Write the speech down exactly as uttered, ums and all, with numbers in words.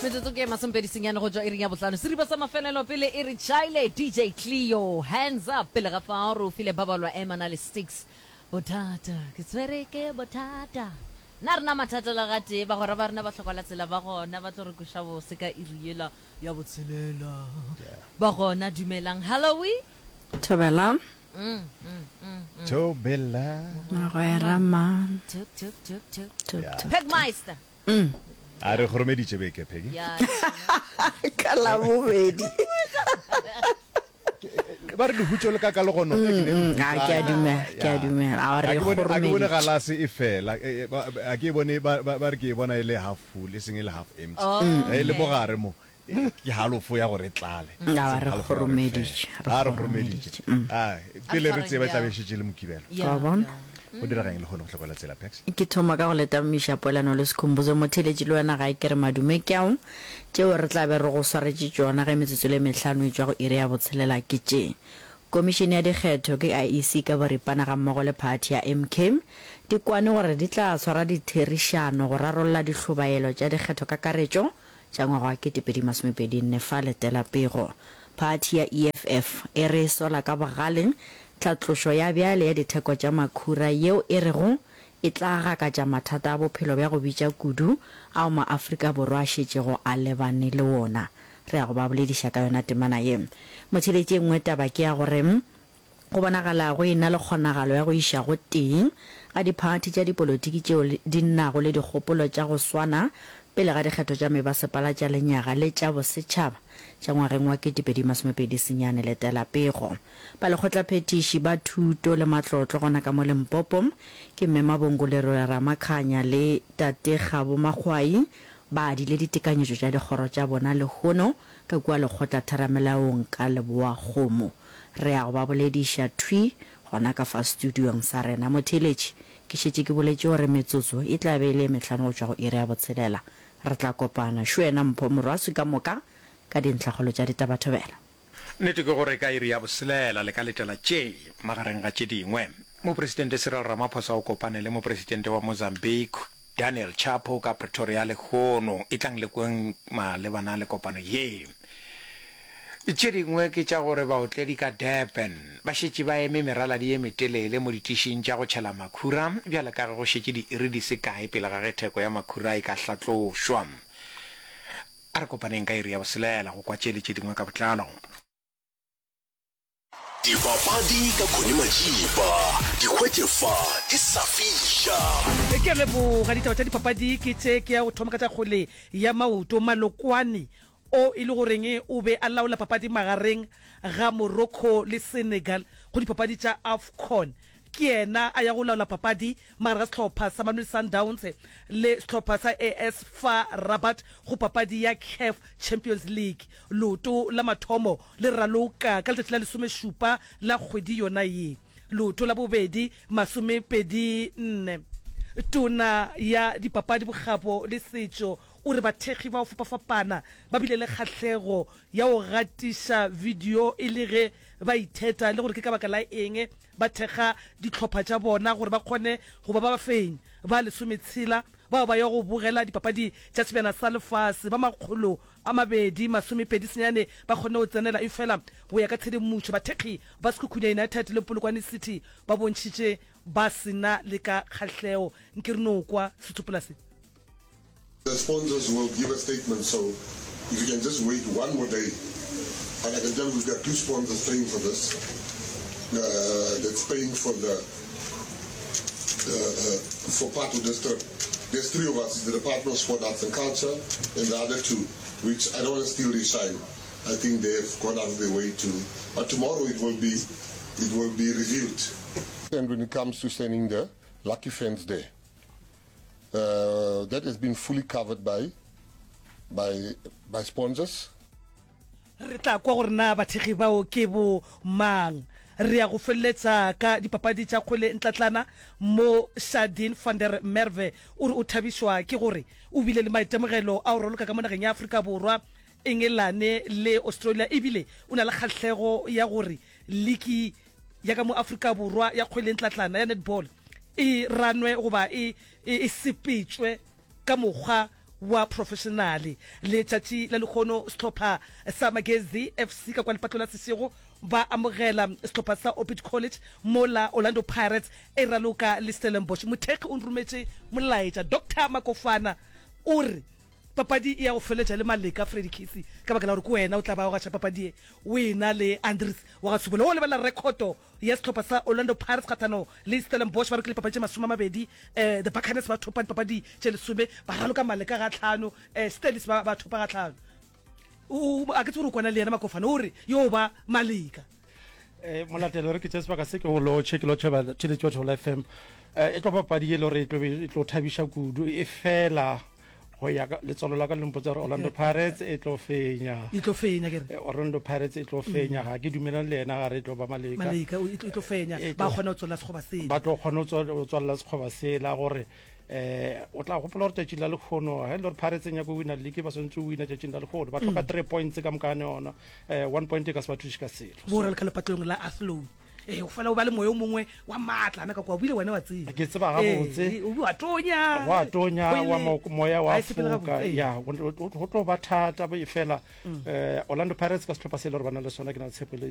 Metsotso ke masompedi senyane go tswa ering ya botlano seriba sa mafelelo pele e re chaile D J Cleo hands up pele ga fa ro file babalwa Emma le sticks botata ke tswere ke botata na rena mathata la gate ba gore ba rena ba tlhokola tsela ba gona ba tlo re kusha bo se ka iriela ya botshelela ba gona dumelang Halloween Thobela mm mm Thobela go era man tuk tuk tuk tuk tuk tuk Pegmeister mm a re goromeditse beke Peggy ya kala bobedi ba re le hutso le ka ka le gono a ke a dumela ke a dumela a re a ke bone goromedi galase e fela a ke bone ba ba re ke bona ile half full e seng ile half empty e le bogare mo ke halofo ya gore tlale a re goromedi a re goromeditse a pele re tseba tla be shitse le mokibelo ka bona o dira gang le gone go tlhokola tsela Pex ke thoma ka go leta misha polano le sekhombozo mo theletši le wena ga e kere madume ke ao tšeo re tla be re go swaretse tsona ge metsotso le metlhano e tswa go ire ya botshelela ke tše komišene ya dikgetho ke I E C ka boripana ga mmogo le party ya M K di kwane gore di tla swara ditherišano go rarolola dihlobaelo tša dikgetho ka karetšo tša ngwaga wa kete pedi masomepedi nne fa letela pego party ya E F F e re sola ka bogaleng tlatlošo ya bjale ya ditheko tša makhura yeo e rego e tla gakatša mathata a bophelo bja go bitša kudu ao maAfrika borwa a šetšego a lebane le wona re ya go ba bolediša ka yona temana ye motheletši nngwe taba ke ya gore go bonagala go ena le kgonagalo ya go iša go teng ga diphathi tša dipolotiki tšeo di nnago le dikgopolo tša go swana pele ga dikgetho tša mebasepala tša lenyaga le tša bosetšhaba tša ngwageng wa kete pedi masomepedi senyane letela pego ba lekgotla phetiši ba thuto le matlotlo gona ka mo Limpopo ke mme Mabongolero Ramakhanya le tate Gabo Magwai ba di le ditekanyetšo tša dikgoro tša bona le hono ka kua lekgotla theramelaong ka leboa kgomo re ya go ba bolediša thui gona ka fa studiong sa rena motheletši ke šetše ke boletše gore metsotso e tla be le metlhano go tšwa go ire ya botshelela re tla kopana šwena mpho morwasi ka moka ka dintlhagolo tša ditabathobela nnete ke gore ka iri ya boselela le ka letela tše magareng ga tše dingwe mopresidente Cyril Ramaphosa o kopane le mopresidente wa Mozambique Daniel Chapo ka Pretoria le gono e tlang le kweng malebana le kopano ye tše dingwe ke tša gore baotledi ka Durban ba šetše ba eme merala di ye metelele mo ditišing tša go tšhela makhura bjale ka ge go šetše di iri di se kae pele ga ge theko ya makhura e ka hlatlošwa a re kopaneng ka iri ya boselela go kwa tše le tše dingwe ka botlalo Dipapadi ka Khoni Majiba dikgwetlefa di sa fiša e ke lebo ga ditaba tša dipapadi ke tše ke ya go thoma ka tša kgole ya maoto Malokwane o ile goreng o be a laola papadi magareng ga Morocco le Senegal go dipapadi tša AFCON ke yena a ya go laola papadi magare ga setlhopha sa Mamelodi Sundowns le setlhopha sa A S F A Rabat go papadi ya C A F Champions League loto la mathomo le raloka ka letsatsi la lesomešupa la kgwedi yona ye loto la bobedi masomepedi nne tona ya dipapadi bogabo le setšo o re bathegi ba o fapafapana ba bile le kgatlhego ya go gatiša video e le ge ba itheta le gore ke ka baka la eng ba thega ditlhopha tša bona gore ba kgone go ba ba bafeng ba lesometshela bao ba ya go bogela dipapadi tša sebjana sa lefase ba makgolo a mabedi masomepedi senyane ba kgone go tsenela e fela go ya ka tshedimošo bathegi ba Sekhukhune United le Polokwane City ba bontšhitše ba sena le ka kgatlhego nke re no kwa setopolase. The sponsors will give a statement, so if you can just wait one more day, and I can tell you we've got two sponsors paying for this. Uh, that's paying for the uh, uh, for part of this trip. There's three of us: the Department of Sport, Arts and Culture, and the other two, which I don't want to steal their shine. I think they've gone out of their way to. But tomorrow it will be, it will be reviewed. And when it comes to sending the lucky fans there. Uh, that has been fully covered by by by sponsors. Re tla kwa gore na bathegi bao ke bo mang re ya go felletsa ka dipapadi tša kgole ntlatlana mo Shadin van der Merwe o re o thabishwa ke gore o bile le maitemogelo a o roloka ka mo nageng ya Afrika Borwa Engelane le Australia e bile o na le kgatlhego ya gore liki ya ka mo Afrika Borwa ya kgole ntlatlana ya netball e ranwe goba e e sepitšwe ka mogwa wa professionally le tšatši la lekgono setlhopha sa Magezi F C ka kwa lepatlo la Seshego ba amogela setlhopha sa Orbit College mola Orlando Pirates e raloka le Stellenbosch. Motheki o nrometse molaetša Doctor Makofana o re papadi ya go feletša le Maleka Freddy Kisi ka baka la gore ke wena o tla ba go gatša papadi e wena le Andres wa ga tsubole o lebala rekoto ya setlhopha sa Orlando Pirates kgathano le Stellenbosch ba re ke le papadi tše masome a mabedi eh the Buccaneers ba thopa papadi tše lesome ba raloka Maleka ga tlhano eh Stellis ba ba thopa ga tlhano o a ke tsore o kwana le yena Makofana o re yo ba Maleka eh molatelo re ke tse sebaka se ke go lo check lo tšheba tšhelete tšo thola F M eh e tlo papadi e le re e tlo thabisha kudu e fela go ya le tsolo la ka lempotsa re Orlando Pirates e tlo fenya e tlo fenya ke re Orlando Pirates e tlo fenya ga ke dumelang le ena ga re tlo ba Maleka Maleka e tlo fenya ba kgona go tsolla sekgoba sela ba tlo kgona go tsolla sekgoba sela gore eh o tla go plola tšatši la lekgono ha le Pirates nya go wina league ba sontse o wina tšatši la lekgono ba tloka three points ka mokane ona eh one point ka se ba thuša ka selo bo re le ka lepatlong la Athlone eh o fela o ba le moyo mongwe wa matla na ka kwa bile wena wa tsela ke tseba ga botse o wa tonya wa tonya wa moya wa fuka ya go tlo ba thata ba e fela eh Orlando Pirates ka setlhopha se le re bana le sona ke na tshepele